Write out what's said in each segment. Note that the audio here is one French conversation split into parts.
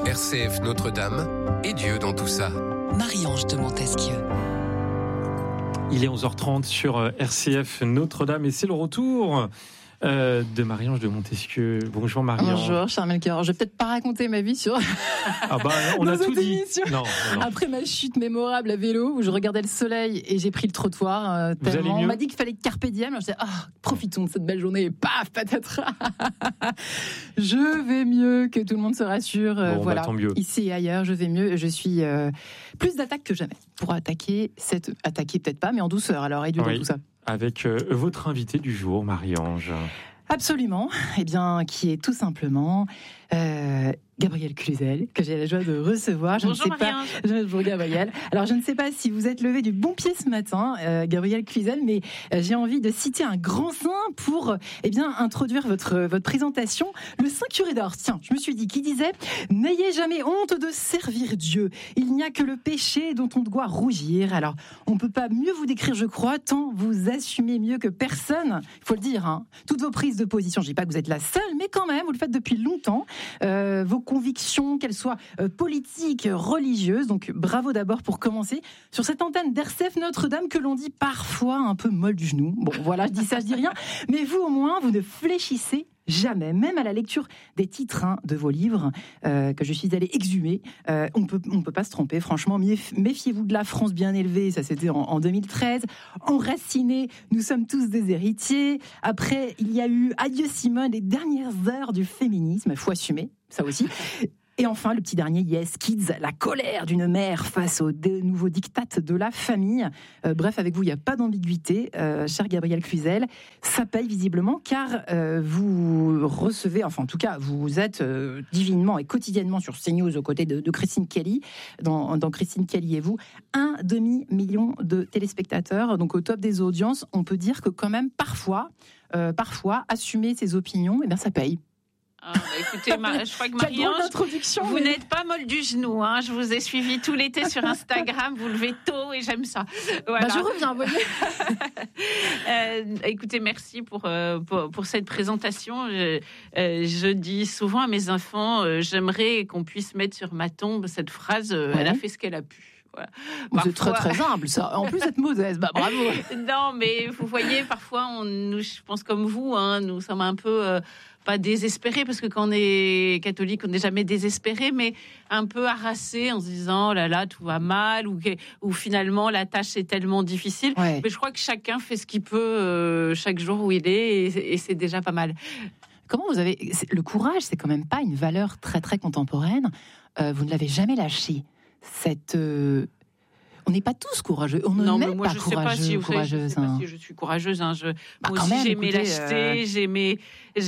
RCF Notre-Dame et Dieu dans tout ça. Marie-Ange de Montesquieu. Il est 11h30 sur RCF Notre-Dame et c'est le retour de Marie-Ange de Montesquieu. Bonjour Marie-Ange. Bonjour cher Melchior. Je vais peut-être pas raconter ma vie sur on a tout dit. Non. Après ma chute mémorable à vélo où je regardais le soleil et j'ai pris le trottoir tellement on m'a dit qu'il fallait carpe diem. Alors je disais profitons de cette belle journée et paf patatras. Je vais mieux, que tout le monde se rassure. Voilà. Tant mieux. Ici et ailleurs, je vais mieux. Je suis plus d'attaque que jamais pour attaquer peut-être pas, mais en douceur. Alors et Dieu dans tout ça. Avec votre invité du jour, Marie-Ange. Absolument, qui est tout simplement Gabriel Cluzel, que j'ai la joie de recevoir. Bonjour Marie-Ange. Bonjour Gabriel. Alors je ne sais pas si vous êtes levé du bon pied ce matin, Gabriel Cluzel, mais j'ai envie de citer un grand saint pour introduire votre présentation. Le Saint Curé d'Ors, tiens, je me suis dit, qui disait « N'ayez jamais honte de servir Dieu. Il n'y a que le péché dont on doit rougir. » Alors, on ne peut pas mieux vous décrire, je crois, tant vous assumez mieux que personne. Il faut le dire, toutes vos prises de position. Je ne dis pas que vous êtes la seule, mais quand même, vous le faites depuis longtemps. Vos convictions, qu'elles soient politiques, religieuses. Donc, bravo d'abord pour commencer sur cette antenne d'RCF Notre-Dame que l'on dit parfois un peu molle du genou. Bon, voilà, je dis ça, je dis rien. Mais vous, au moins, vous ne fléchissez jamais, même à la lecture des titres de vos livres que je suis allée exhumer, on peut pas se tromper. Franchement, méfiez-vous de la France bien élevée, ça c'était en 2013. Enracinés, nous sommes tous des héritiers. Après, il y a eu Adieu Simone, les dernières heures du féminisme, faut assumer, ça aussi. Et enfin, le petit dernier, Yes Kids, la colère d'une mère face aux nouveaux diktats de la famille. Bref, avec vous, il n'y a pas d'ambiguïté, cher Gabriel Cluzel. Ça paye visiblement, car vous recevez, enfin en tout cas, vous êtes divinement et quotidiennement sur CNews aux côtés de Christine Kelly, dans Christine Kelly et vous, 1,5 million de téléspectateurs, donc au top des audiences. On peut dire que quand même, parfois, assumer ses opinions, ça paye. Écoutez, je crois que Marie-Ange, vous n'êtes pas molle du genou. Je vous ai suivi tout l'été sur Instagram. Vous levez tôt et j'aime ça. Voilà. Je reviens, vous voyez. Écoutez, merci pour cette présentation. Je dis souvent à mes enfants, j'aimerais qu'on puisse mettre sur ma tombe cette phrase. Elle a fait ce qu'elle a pu. Voilà. C'est très très humble ça. En plus être modeste, bravo. Non, mais vous voyez, parfois, je pense comme vous, nous sommes un peu pas désespérés, parce que quand on est catholique, on n'est jamais désespéré, mais un peu harassé en se disant, oh là là, tout va mal, ou finalement la tâche est tellement difficile. Ouais. Mais je crois que chacun fait ce qu'il peut chaque jour où il est, et c'est déjà pas mal. Comment vous avez le courage, c'est quand même pas une valeur très très contemporaine. Vous ne l'avez jamais lâché. On n'est pas tous courageux. On non, n'est mais moi, pas courageuse. Je sais pas si je suis courageuse. Moi aussi, j'ai mes lâchetés, j'ai mes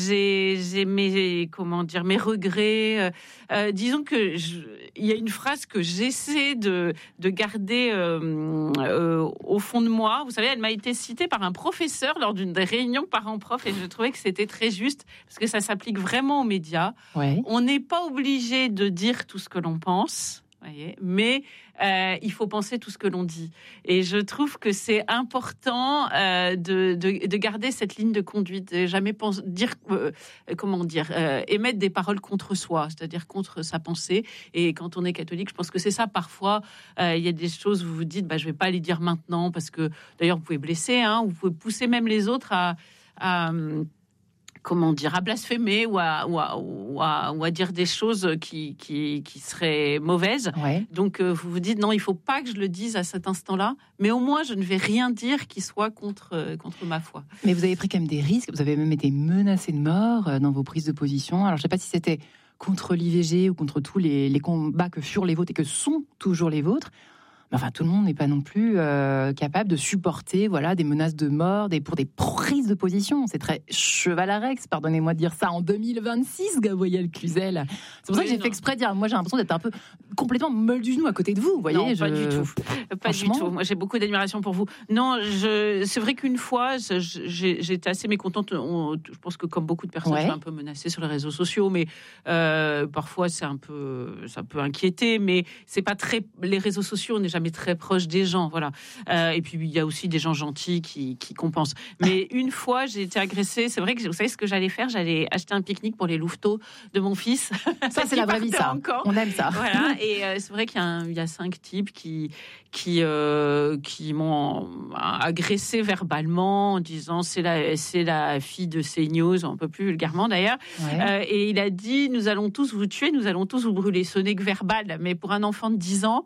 regrets. Disons que il y a une phrase que j'essaie de garder au fond de moi. Vous savez, elle m'a été citée par un professeur lors d'une réunion parents-prof, et je trouvais que c'était très juste parce que ça s'applique vraiment aux médias. Ouais. On n'est pas obligé de dire tout ce que l'on pense. Voyez, mais il faut penser tout ce que l'on dit, et je trouve que c'est important de garder cette ligne de conduite, de jamais émettre des paroles contre soi, c'est-à-dire contre sa pensée. Et quand on est catholique, je pense que c'est ça. Parfois, il y a des choses où vous vous dites, je vais pas les dire maintenant, parce que d'ailleurs vous pouvez blesser, vous pouvez pousser même les autres à blasphémer ou à dire des choses qui seraient mauvaises. Ouais. Donc, vous vous dites, non, il faut pas que je le dise à cet instant-là, mais au moins, je ne vais rien dire qui soit contre ma foi. Mais vous avez pris quand même des risques, vous avez même été menacé de mort dans vos prises de position. Alors, je ne sais pas si c'était contre l'IVG ou contre tous les combats que furent les vôtres et que sont toujours les vôtres. Enfin, tout le monde n'est pas non plus capable de supporter, des menaces de mort, pour des prises de position. C'est très chevaleresque, pardonnez-moi de dire ça, en 2026, Gabriel Cluzel. C'est pour ça que j'ai fait exprès de dire, moi j'ai l'impression d'être un peu complètement molle du genou à côté de vous, vous voyez. Non, pas du tout. Pas du tout. Moi, j'ai beaucoup d'admiration pour vous. Non, c'est vrai qu'une fois, j'étais assez mécontente. Je pense que comme beaucoup de personnes, je suis un peu menacée sur les réseaux sociaux, mais parfois ça peut inquiéter, mais c'est pas très. Les réseaux sociaux, on n'est jamais jamais très proche des gens, voilà. Et puis il y a aussi des gens gentils qui compensent. Mais une fois, j'ai été agressée. C'est vrai que vous savez ce que j'allais faire ? J'allais acheter un pique-nique pour les louveteaux de mon fils. Ça, c'est la vraie vie, ça. Encore. On aime ça. Voilà. Et c'est vrai qu'il y a 5 types qui m'ont agressé verbalement en disant c'est la fille de CNews, un peu plus vulgairement d'ailleurs. Ouais. Et il a dit nous allons tous vous tuer, nous allons tous vous brûler. Ce n'est que verbal, mais pour un enfant de 10 ans,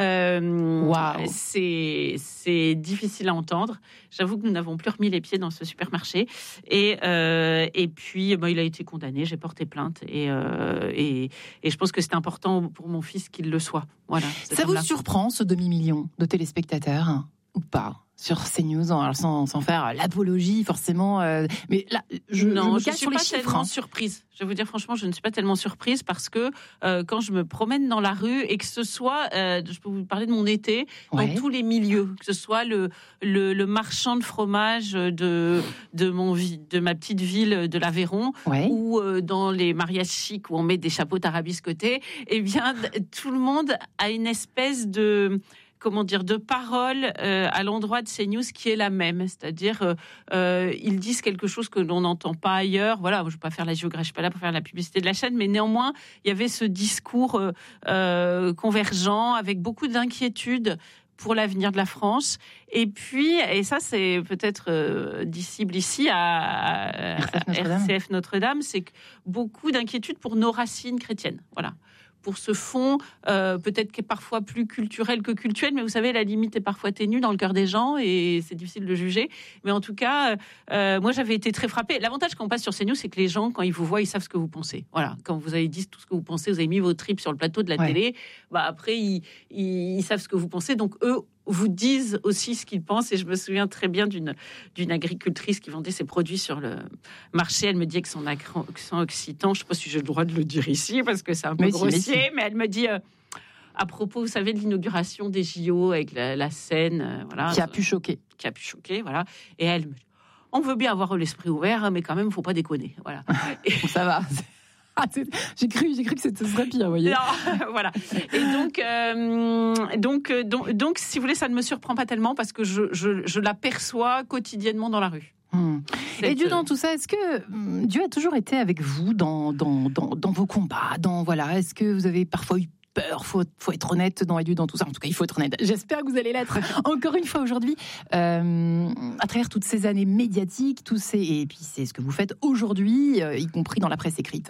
c'est difficile à entendre. J'avoue que nous n'avons plus remis les pieds dans ce supermarché. Et puis, il a été condamné. J'ai porté plainte. Et je pense que c'est important pour mon fils qu'il le soit. Voilà. Ça vous surprend, ce demi-million de téléspectateurs, ou pas ? Sur CNews, sans faire l'apologie forcément, mais là, je suis pas tellement surprise. Je vais vous dire franchement, je ne suis pas tellement surprise parce que quand je me promène dans la rue et que ce soit, je peux vous parler de mon été, dans tous les milieux, que ce soit le marchand de fromage de ma petite ville de l'Aveyron, ou dans les mariages chics où on met des chapeaux tarabiscotés, eh bien tout le monde a une espèce de parole à l'endroit de CNews qui est la même, c'est-à-dire ils disent quelque chose que l'on n'entend pas ailleurs. Voilà, je ne vais pas faire la géographie, je ne suis pas là pour faire la publicité de la chaîne, mais néanmoins, il y avait ce discours convergent avec beaucoup d'inquiétude pour l'avenir de la France. Et puis, et ça c'est peut-être disciple ici à RCF Notre-Dame, c'est que beaucoup d'inquiétude pour nos racines chrétiennes. Voilà. Pour ce fond, peut-être qui est parfois plus culturel que cultuel, mais vous savez, la limite est parfois ténue dans le cœur des gens et c'est difficile de juger. Mais en tout cas, moi, j'avais été très frappée. L'avantage quand on passe sur CNews, c'est que les gens, quand ils vous voient, ils savent ce que vous pensez. Voilà, quand vous avez dit tout ce que vous pensez, vous avez mis vos tripes sur le plateau de la télé, après, ils savent ce que vous pensez. Donc, eux vous disent aussi ce qu'ils pensent. Et je me souviens très bien d'une agricultrice qui vendait ses produits sur le marché. Elle me disait que son accent occitan, je ne sais pas si j'ai le droit de le dire ici, parce que c'est un peu grossier, mais elle me dit... à propos, vous savez, de l'inauguration des JO avec la scène... voilà, qui a pu choquer. Voilà. Et elle me dit, on veut bien avoir l'esprit ouvert, mais quand même, il ne faut pas déconner. Voilà. Ça va. J'ai cru que ce serait pire, vous voyez. Non, voilà. Et donc, si vous voulez, ça ne me surprend pas tellement parce que je l'aperçois quotidiennement dans la rue. Et Dieu dans tout ça, est-ce que Dieu a toujours été avec vous dans vos combats, est-ce que vous avez parfois eu peur, faut être honnête dans Dieu dans tout ça. En tout cas, il faut être honnête. J'espère que vous allez l'être encore une fois aujourd'hui, à travers toutes ces années médiatiques, et puis c'est ce que vous faites aujourd'hui, y compris dans la presse écrite.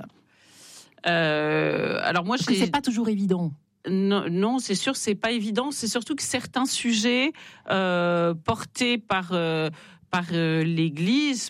Alors moi, parce que c'est pas toujours évident. Non, c'est sûr, c'est pas évident. C'est surtout que certains sujets portés par l'Église,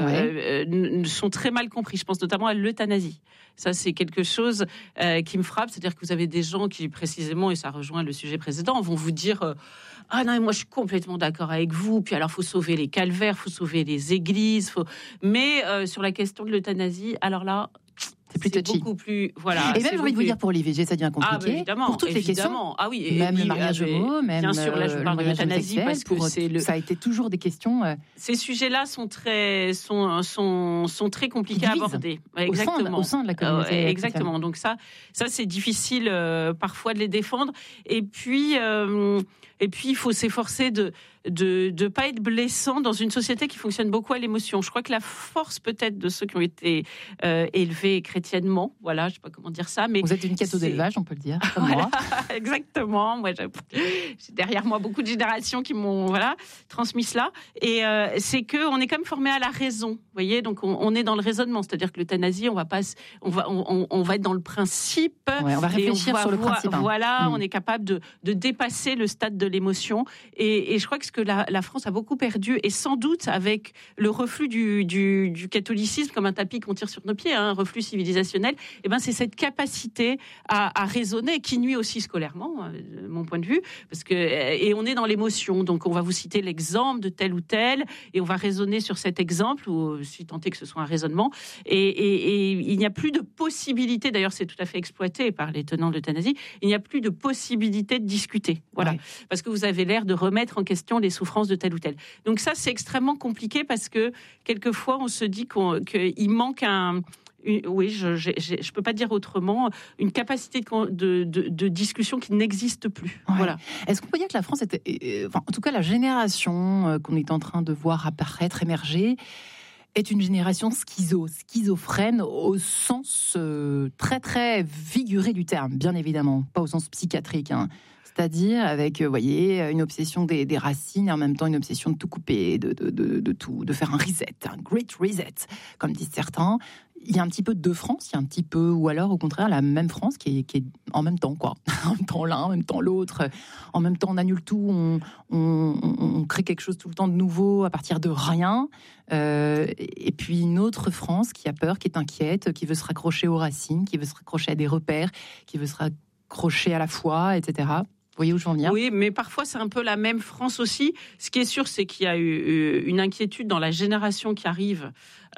sont très mal compris. Je pense notamment à l'euthanasie. Ça, c'est quelque chose qui me frappe. C'est-à-dire que vous avez des gens qui, précisément, et ça rejoint le sujet précédent, vont vous dire ah non, moi je suis complètement d'accord avec vous. Puis alors, faut sauver les calvaires, faut sauver les églises. Mais sur la question de l'euthanasie, alors là... C'est beaucoup plus, voilà. Et même, j'ai envie de vous dire, pour l'IVG, ça devient compliqué. Évidemment, pour toutes les questions. Ah oui, même le mariage homo, même bien sûr, là, je parle de l'euthanasie parce que ça a été toujours des questions. Ces sujets-là sont très compliqués à aborder. Exactement. Au sein de la communauté. Exactement. Donc ça, c'est difficile parfois de les défendre. Et puis, il faut s'efforcer de pas être blessant dans une société qui fonctionne beaucoup à l'émotion. Je crois que la force peut-être de ceux qui ont été élevés chrétiennement, voilà, je sais pas comment dire ça, mais vous êtes une catho d'élevage, on peut le dire, comme moi. Exactement. Moi, j'ai derrière moi beaucoup de générations qui m'ont transmis cela. Et c'est que on est quand même formé à la raison, vous voyez. Donc on est dans le raisonnement, c'est-à-dire que l'euthanasie, on va être dans le principe. Ouais, on va réfléchir sur le principe. Voilà, on est capable de dépasser le stade de l'émotion. Et je crois que ce que la France a beaucoup perdu, et sans doute avec le reflux du catholicisme comme un tapis qu'on tire sur nos pieds, un reflux civilisationnel, et ben c'est cette capacité à raisonner qui nuit aussi scolairement, de mon point de vue, et on est dans l'émotion. Donc on va vous citer l'exemple de tel ou tel, et on va raisonner sur cet exemple, ou si tant est que ce soit un raisonnement, et il n'y a plus de possibilité, d'ailleurs c'est tout à fait exploité par les tenants de l'euthanasie, il n'y a plus de possibilité de discuter, voilà, parce que vous avez l'air de remettre en question les souffrances de tel ou tel. Donc ça, c'est extrêmement compliqué parce que quelquefois, on se dit qu'il manque Oui, je peux pas dire autrement, une capacité de discussion qui n'existe plus. Ouais. Voilà. Est-ce qu'on peut dire que la France était, en tout cas la génération qu'on est en train de voir apparaître, émerger, est une génération schizophrène au sens très très figuré du terme, bien évidemment, pas au sens psychiatrique, hein. C'est-à-dire avec, vous voyez, une obsession des racines et en même temps une obsession de tout couper, de tout, de faire un reset, un great reset, comme disent certains. Il y a un petit peu de deux France, il y a un petit peu, ou alors au contraire la même France qui est en même temps, quoi. En même temps l'un, en même temps l'autre, en même temps on annule tout, on crée quelque chose tout le temps de nouveau à partir de rien. Et puis une autre France qui a peur, qui est inquiète, qui veut se raccrocher aux racines, qui veut se raccrocher à des repères, qui veut se raccrocher à la foi, etc. Vous voyez où je veux en venir ? Oui, mais parfois c'est un peu la même France aussi. Ce qui est sûr, c'est qu'il y a eu une inquiétude dans la génération qui arrive,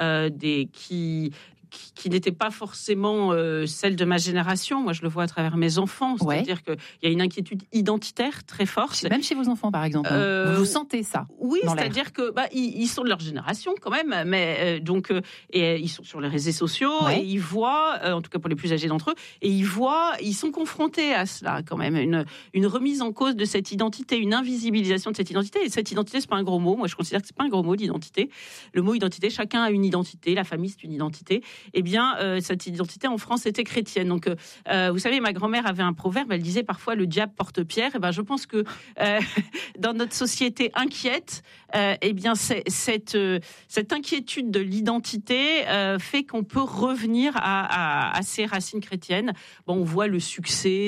qui n'était pas forcément celle de ma génération. Moi, je le vois à travers mes enfants. C'est-à-dire qu'il y a une inquiétuute identitaire très forte. Même chez vos enfants, par exemple. Vous sentez ça ? Oui, c'est-à-dire que ils sont de leur génération quand même, mais et ils sont sur les réseaux sociaux et ils voient, en tout cas pour les plus âgés d'entre eux, et ils sont confrontés à cela quand même, une remise en cause de cette identité, une invisibilisation de cette identité. Et cette identité, c'est pas un gros mot. Moi, je considère que c'est pas un gros mot, l'identité. Le mot identité, chacun a une identité. La famille, c'est une identité. Eh bien, cette identité en France était chrétienne. Donc, vous savez, ma grand-mère avait un proverbe, elle disait parfois le diable porte pierre. Et ben, je pense que dans notre société inquiète, eh bien, cette inquiétude de l'identité fait qu'on peut revenir à ces racines chrétiennes. Bon, on voit le succès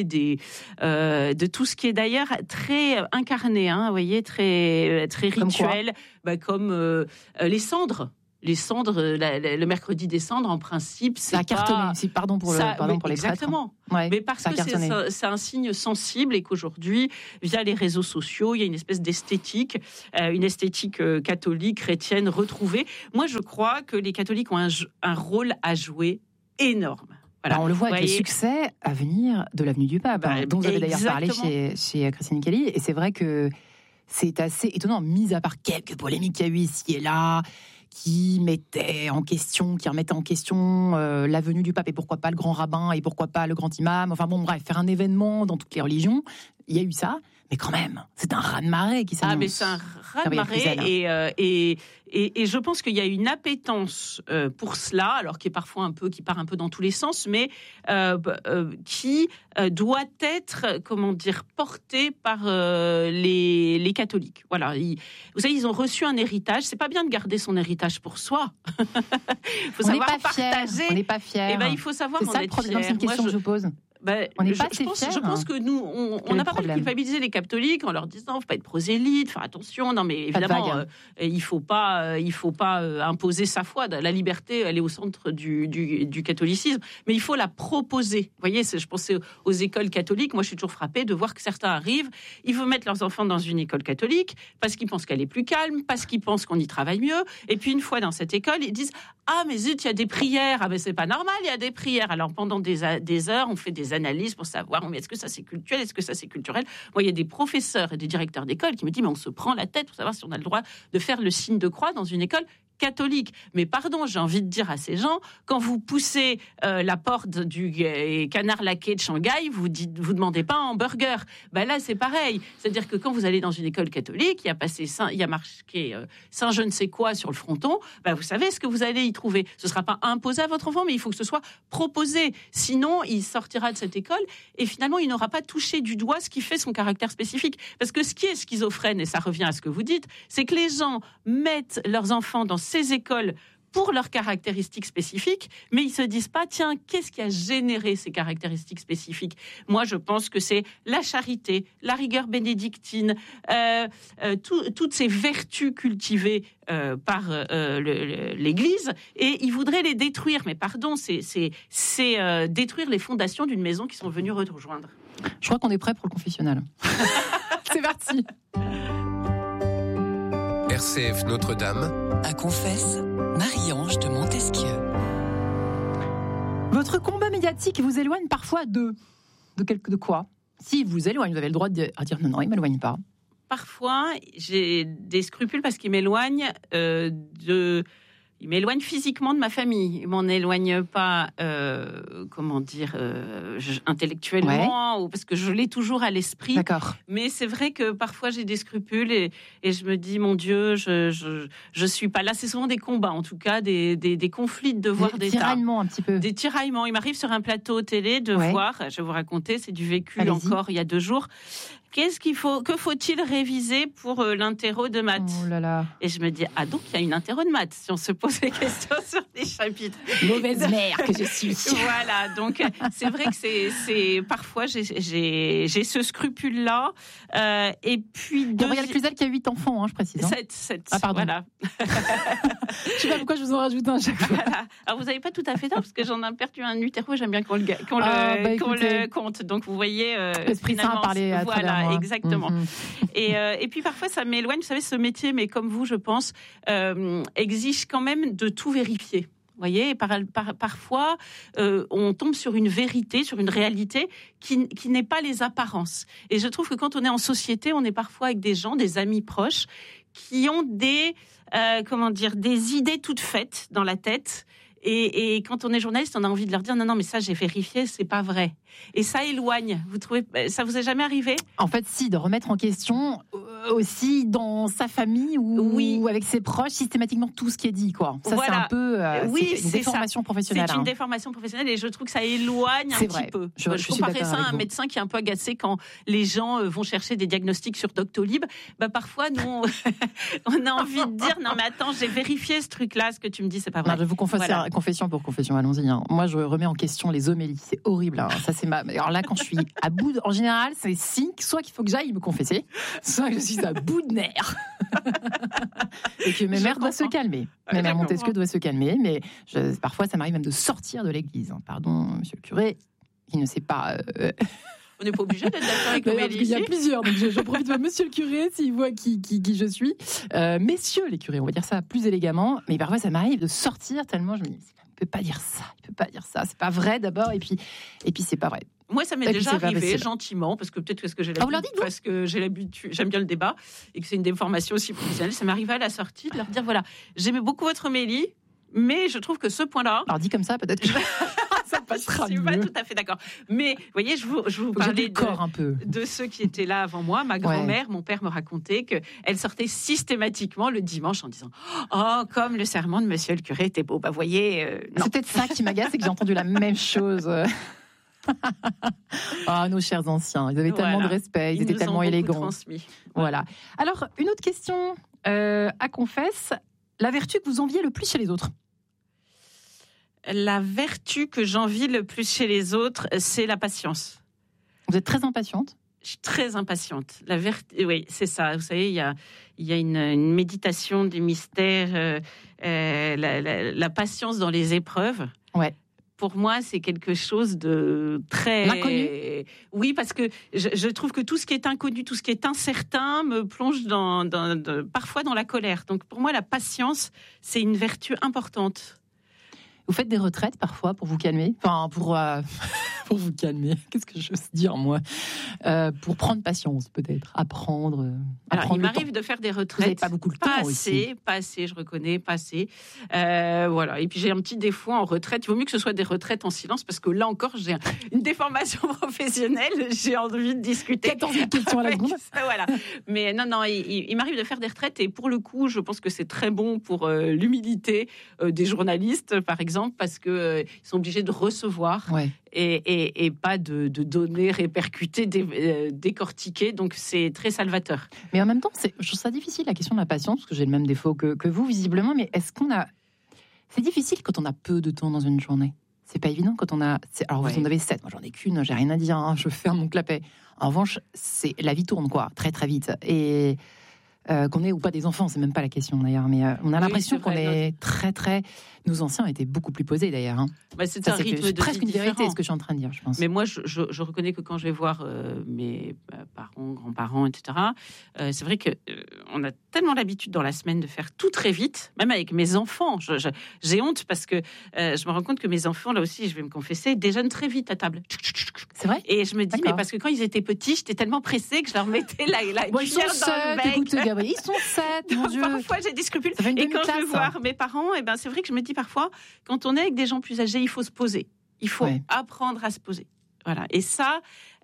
de tout ce qui est d'ailleurs très incarné, hein, vous voyez, très rituel, comme les cendres. Les cendres, le mercredi des cendres, en principe, c'est ça a cartonné. Pardon pour les prêtres. Exactement. Ouais, mais parce que c'est un signe sensible et qu'aujourd'hui, via les réseaux sociaux, il y a une espèce d'esthétique, une esthétique catholique, chrétienne retrouvée. Moi, je crois que les catholiques ont un rôle à jouer énorme. Voilà. On le voit avec le succès à venir de l'avenue du Pape, dont vous avez d'ailleurs parlé chez Christine Kelly. Et c'est vrai que c'est assez étonnant, mis à part quelques polémiques qu'il y a eu ici et là, qui remettait en question la venue du pape et pourquoi pas le grand rabbin et pourquoi pas le grand imam. Enfin bon, bref, faire un événement dans toutes les religions, il y a eu ça. Mais quand même, c'est un raz-de-marée qui s'annonce. Ah, mais c'est un raz-de-marée et je pense qu'il y a une appétence pour cela, alors qui part un peu dans tous les sens, mais qui doit être, portée par les catholiques. Voilà. Vous savez, ils ont reçu un héritage. C'est pas bien de garder son héritage pour soi. Il faut savoir partager. On n'est pas fiers. Et il faut savoir en être fier. C'est ça le problème. C'est une question que je pose. On n'est pas assez fiers. Je pense que nous, on n'a pas mal culpabilisé les catholiques en leur disant, faut pas être prosélyte, faire attention. Non, mais évidemment, il faut pas imposer sa foi. La liberté, elle est au centre du catholicisme, mais il faut la proposer. Vous voyez, je pensais aux écoles catholiques. Moi, je suis toujours frappée de voir que certains arrivent, ils veulent mettre leurs enfants dans une école catholique parce qu'ils pensent qu'elle est plus calme, parce qu'ils pensent qu'on y travaille mieux. Et puis une fois dans cette école, ils disent, ah mais zut, il y a des prières. Ah mais c'est pas normal, il y a des prières. Alors pendant des heures, on fait des analyses pour savoir est-ce que ça c'est culturel, est-ce que ça c'est culturel. Moi, il y a des professeurs et des directeurs d'école qui me disent mais on se prend la tête pour savoir si on a le droit de faire le signe de croix dans une école catholique. Mais pardon, j'ai envie de dire à ces gens, quand vous poussez la porte du canard laqué de Shanghai, vous demandez pas un hamburger. Là, c'est pareil. C'est-à-dire que quand vous allez dans une école catholique, il y a marqué Saint je ne sais quoi sur le fronton, vous savez ce que vous allez y trouver. Ce sera pas imposé à votre enfant, mais il faut que ce soit proposé. Sinon, il sortira de cette école et finalement, il n'aura pas touché du doigt ce qui fait son caractère spécifique. Parce que ce qui est schizophrène, et ça revient à ce que vous dites, c'est que les gens mettent leurs enfants dans ces écoles pour leurs caractéristiques spécifiques, mais ils se disent pas, tiens, qu'est-ce qui a généré ces caractéristiques spécifiques ? Moi, je pense que c'est la charité, la rigueur bénédictine, toutes ces vertus cultivées par l'Église, et ils voudraient les détruire. Mais pardon, c'est détruire les fondations d'une maison qui sont venues rejoindre. Je crois qu'on est prêt pour le confessionnal. C'est parti. RCF Notre-Dame. À Confesse, Marie-Ange de Montesquieu. Votre combat médiatique vous éloigne parfois de quoi ? Si vous éloigne, vous avez le droit de dire non, il ne m'éloigne pas. Parfois, j'ai des scrupules parce qu'il m'éloigne de Il m'éloigne physiquement de ma famille. Il m'en éloigne pas, intellectuellement, ou parce que je l'ai toujours à l'esprit. D'accord. Mais c'est vrai que parfois j'ai des scrupules et je me dis, mon Dieu, je suis pas là. C'est souvent des combats, en tout cas, des conflits de devoir d'État. Des tiraillements un petit peu. Des tiraillements. Il m'arrive sur un plateau télé de voir, je vais vous raconter, c'est du vécu encore il y a 2 jours. Que faut-il réviser pour l'interro de maths ? Oh là là. Et je me dis, donc il y a une interro de maths, si on se pose des questions sur des chapitres. Mauvaise mère que je suis. Voilà, donc c'est vrai que c'est parfois j'ai ce scrupule-là. Et puis... Gabrielle Cluzel qui a 8 enfants, je précise. 7. Ah, pardon. Voilà. Je sais pas pourquoi je vous en rajoute un chaque fois. Voilà. Alors vous n'avez pas tout à fait tort, parce que j'en ai perdu un utero, j'aime bien qu'on le compte. Donc vous voyez... L'Esprit Saint a parlé à travers moi. Exactement. Et puis parfois ça m'éloigne. Vous savez, ce métier, mais comme vous, je pense, exige quand même de tout vérifier. Vous voyez, parfois, on tombe sur une vérité, sur une réalité qui n'est pas les apparences. Et je trouve que quand on est en société, on est parfois avec des gens, des amis proches, qui ont des idées toutes faites dans la tête. Et quand on est journaliste, on a envie de leur dire non, mais ça j'ai vérifié, c'est pas vrai. Et ça éloigne. Vous trouvez, ça vous est jamais arrivé ? En fait, si, de remettre en question aussi dans sa famille ou avec ses proches systématiquement tout ce qui est dit, quoi. Ça c'est un peu c'est une déformation professionnelle. C'est une déformation professionnelle et je trouve que ça éloigne un petit peu. Je comparais ça à un médecin qui est un peu agacé quand les gens vont chercher des diagnostics sur Doctolib. Parfois, nous, on a envie de dire non mais attends, j'ai vérifié ce truc-là, ce que tu me dis, c'est pas vrai. Non, je vous confesse. Voilà. Confession pour confession, allons-y. Moi, je remets en question les homélies. C'est horrible. Ça, c'est Alors là, quand je suis à bout, en général, c'est signe soit qu'il faut que j'aille me confesser, soit que je suis à bout de nerfs. Et que mes mères doivent se calmer. Mes mères Montesquieu doivent se calmer, mais parfois, ça m'arrive même de sortir de l'église. Pardon, monsieur le curé, il ne sait pas. On n'est pas obligé d'être d'accord avec l'homélie. Il y a plusieurs, donc je profite de monsieur le curé s'il voit qui je suis. Messieurs les curés, on va dire ça plus élégamment, mais parfois ça m'arrive de sortir tellement je me dis, il peut pas dire ça, c'est pas vrai d'abord, et puis c'est pas vrai. Moi, ça m'est déjà arrivé gentiment, parce que peut-être parce que j'ai l'habitude, j'aime bien le débat, et que c'est une déformation aussi professionnelle. Ça m'est arrivé à la sortie de leur dire voilà, j'aimais beaucoup votre homélie, mais je trouve que ce point-là. Alors dit comme ça, peut-être que ça passera mieux. Je suis pas tout à fait d'accord. Mais vous voyez, je vous parlais de ceux qui étaient là avant moi. Ma grand-mère, mon père me racontait qu'elle sortait systématiquement le dimanche en disant oh, comme le sermon de monsieur le curé était beau. Voyez. C'est peut-être ça qui m'agace, c'est que j'ai entendu la même chose. Nos chers anciens, ils avaient tellement de respect, ils étaient tellement élégants. Transmis. Voilà. Alors, une autre question à confesse. La vertu que vous enviez le plus chez les autres ? La vertu que j'envie le plus chez les autres, c'est la patience. Vous êtes très impatiente ? Je suis très impatiente. Oui, c'est ça. Vous savez, il y a une méditation du mystère, la patience dans les épreuves. Ouais. Pour moi, c'est quelque chose de très... L'inconnu ? Oui, parce que je trouve que tout ce qui est inconnu, tout ce qui est incertain me plonge parfois dans la colère. Donc pour moi, la patience, c'est une vertu importante. Vous faites des retraites parfois pour vous calmer ? Enfin, pour vous calmer. Qu'est-ce que j'ose dire, moi ? Pour prendre patience, peut-être. Apprendre. Alors, il m'arrive de faire des retraites. Vous n'avez pas beaucoup de temps aussi. Pas assez, je reconnais, pas assez. Voilà. Et puis, j'ai un petit défaut en retraite. Il vaut mieux que ce soit des retraites en silence, parce que là encore, j'ai une déformation professionnelle. J'ai envie de discuter. 14 questions à la seconde. Voilà. Mais non, il m'arrive de faire des retraites. Et pour le coup, je pense que c'est très bon pour l'humilité des journalistes, par exemple, parce qu'ils sont obligés de recevoir et pas de donner, répercuter, décortiquer. Donc, c'est très salvateur. Mais en même temps, je trouve ça difficile, la question de la patience, parce que j'ai le même défaut que vous, visiblement. Mais est-ce qu'on a... C'est difficile quand on a peu de temps dans une journée. C'est pas évident quand on a... Alors, vous en avez 7. Moi, j'en ai qu'une. J'ai rien à dire. Je ferme mon clapet. En revanche, la vie tourne, quoi. Très, très vite. Et... qu'on ait ou pas des enfants, c'est même pas la question d'ailleurs, mais on a l'impression qu'on est très très... Nos anciens étaient beaucoup plus posés d'ailleurs. C'est un rythme de presque vie une vérité, différent. Ce que je suis en train de dire, je pense. Mais moi, je reconnais que quand je vais voir mes parents, grands-parents, etc., c'est vrai qu'on a tellement l'habitude dans la semaine de faire tout très vite, même avec mes enfants. J'ai honte parce que je me rends compte que mes enfants, là aussi, je vais me confesser, déjeunent très vite à table. C'est vrai? Et je me dis, D'accord. mais parce que quand ils étaient petits, j'étais tellement pressée que je leur mettais la Bon, ils sont cuillère dans le 7, bec. écoute, Gabriel, ils sont 7, mon Dieu. Parfois, j'ai des scrupules. Ça fait une Et quand je vais demi-classe, voir mes parents, eh ben, c'est vrai que je me dis parfois, quand on est avec des gens plus âgés, il faut se poser. Il faut apprendre à se poser. Voilà. Et ça,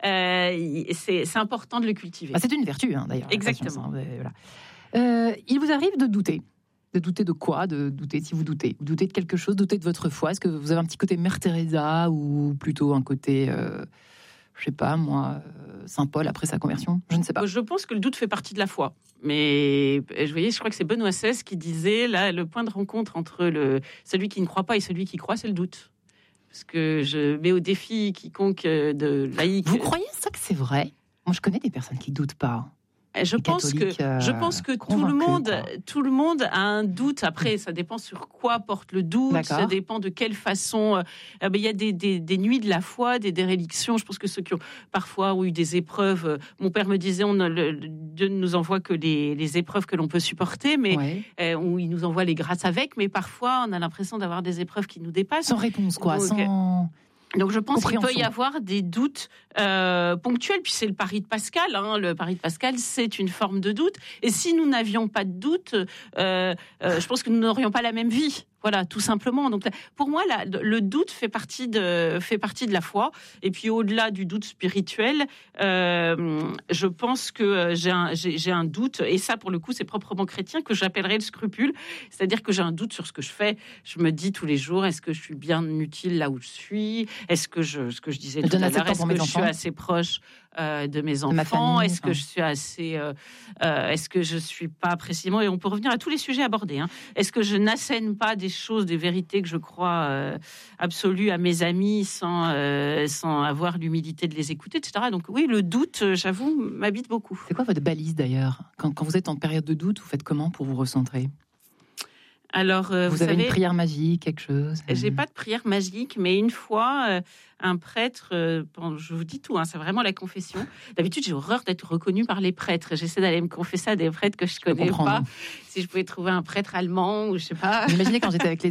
c'est important de le cultiver. Ah, c'est une vertu, hein, d'ailleurs. Exactement. Voilà. Il vous arrive de douter. De douter de quoi? De douter si vous doutez. Vous doutez de quelque chose, doutez de votre foi. Est-ce que vous avez un petit côté Mère Teresa ou plutôt un côté, je sais pas moi, Saint Paul après sa conversion? Je ne sais pas. Je pense que le doute fait partie de la foi. Mais je crois que c'est Benoît XVI qui disait, là, le point de rencontre entre celui qui ne croit pas et celui qui croit, c'est le doute. Parce que je mets au défi quiconque de laïque. Vous croyez ça que c'est vrai? Moi, je connais des personnes qui doutent pas. Je pense que tout le monde a un doute. Après, ça dépend sur quoi porte le doute. D'accord. Ça dépend de quelle façon. Il y a des nuits de la foi, des dérélictions. Je pense que ceux qui ont parfois eu des épreuves. Mon père me disait, Dieu ne nous envoie que les épreuves que l'on peut supporter, mais où il nous envoie les grâces avec. Mais parfois, on a l'impression d'avoir des épreuves qui nous dépassent. Sans réponse, quoi. Donc je pense qu'il peut y avoir des doutes ponctuels, puis c'est le pari de Pascal. Hein. Le pari de Pascal, c'est une forme de doute. Et si nous n'avions pas de doute, je pense que nous n'aurions pas la même vie. Voilà, tout simplement. Donc, pour moi, le doute fait partie de la foi. Et puis, au-delà du doute spirituel, je pense que j'ai un doute. Et ça, pour le coup, c'est proprement chrétien que j'appellerais le scrupule. C'est-à-dire que j'ai un doute sur ce que je fais. Je me dis tous les jours, est-ce que je suis bien utile là où je suis? Est-ce que ce que je disais tout à l'heure, est-ce que je suis assez proche de mes enfants? Famille, est-ce que je suis assez... est-ce que je suis pas précisément... Et on peut revenir à tous les sujets abordés. Hein. Est-ce que je n'assène pas des choses, des vérités que je crois absolues à mes amis sans avoir l'humilité de les écouter, etc. Donc oui, le doute, j'avoue, m'habite beaucoup. C'est quoi votre balise d'ailleurs? Quand vous êtes en période de doute, vous faites comment pour vous recentrer? Alors, vous avez une prière magique, quelque chose? J'ai pas de prière magique, mais une fois, un prêtre, je vous dis tout, hein, c'est vraiment la confession. D'habitude, j'ai horreur d'être reconnue par les prêtres. J'essaie d'aller me confesser à des prêtres que je connais pas. Si je pouvais trouver un prêtre allemand ou je sais pas. Imaginez quand j'étais avec les